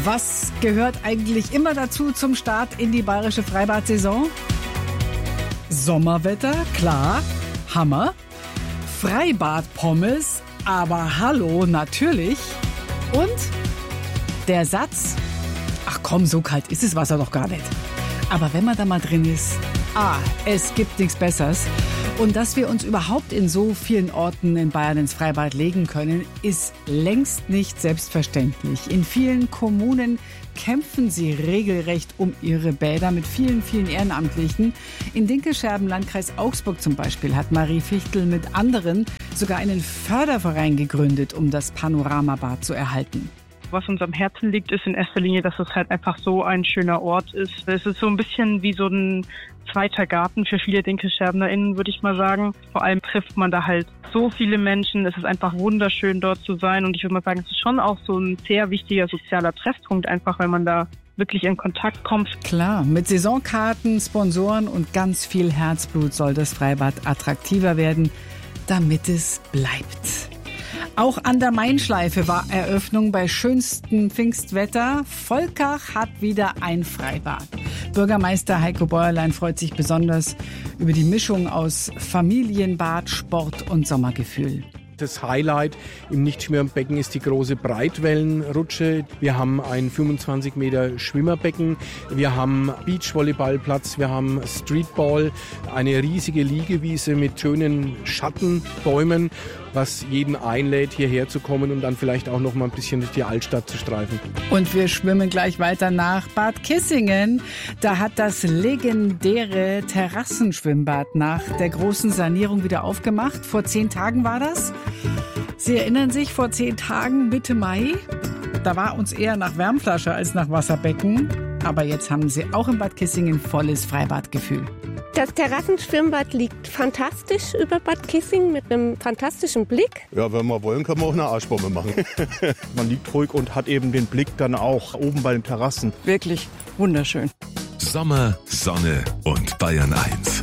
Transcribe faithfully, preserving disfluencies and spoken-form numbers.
Was gehört eigentlich immer dazu zum Start in die bayerische Freibad-Saison? Sommerwetter, klar, Hammer. Freibad-Pommes, aber hallo, natürlich. Und der Satz, ach komm, so kalt ist das Wasser doch gar nicht. Aber wenn man da mal drin ist, ah, es gibt nichts Besseres. Und dass wir uns überhaupt in so vielen Orten in Bayern ins Freibad legen können, ist längst nicht selbstverständlich. In vielen Kommunen kämpfen sie regelrecht um ihre Bäder mit vielen, vielen Ehrenamtlichen. In Dinkelscherben, Landkreis Augsburg zum Beispiel, hat Marie Fichtel mit anderen sogar einen Förderverein gegründet, um das Panoramabad zu erhalten. Was uns am Herzen liegt, ist in erster Linie, dass es halt einfach so ein schöner Ort ist. Es ist so ein bisschen wie so ein zweiter Garten für viele DinkelscherbenerInnen, würde ich mal sagen. Vor allem trifft man da halt so viele Menschen. Es ist einfach wunderschön, dort zu sein. Und ich würde mal sagen, es ist schon auch so ein sehr wichtiger sozialer Treffpunkt, einfach weil man da wirklich in Kontakt kommt. Klar, mit Saisonkarten, Sponsoren und ganz viel Herzblut soll das Freibad attraktiver werden, damit es bleibt. Auch an der Mainschleife war Eröffnung bei schönstem Pfingstwetter. Volkach hat wieder ein Freibad. Bürgermeister Heiko Bäuerlein freut sich besonders über die Mischung aus Familienbad, Sport und Sommergefühl. Das Highlight im Nichtschwimmerbecken ist die große Breitwellenrutsche. Wir haben ein fünfundzwanzig Meter Schwimmerbecken. Wir haben Beachvolleyballplatz. Wir haben Streetball. Eine riesige Liegewiese mit schönen Schattenbäumen, was jeden einlädt, hierher zu kommen und dann vielleicht auch noch mal ein bisschen durch die Altstadt zu streifen. Und wir schwimmen gleich weiter nach Bad Kissingen. Da hat das legendäre Terrassenschwimmbad nach der großen Sanierung wieder aufgemacht. Vor zehn Tagen war das. Sie erinnern sich, vor zehn Tagen, Mitte Mai, da war uns eher nach Wärmflasche als nach Wasserbecken. Aber jetzt haben sie auch in Bad Kissingen volles Freibadgefühl. Das Terrassenschwimmbad liegt fantastisch über Bad Kissingen mit einem fantastischen Blick. Ja, wenn wir wollen, können wir auch eine Arschbombe machen. Man liegt ruhig und hat eben den Blick dann auch oben bei den Terrassen. Wirklich wunderschön. Sommer, Sonne und Bayern eins.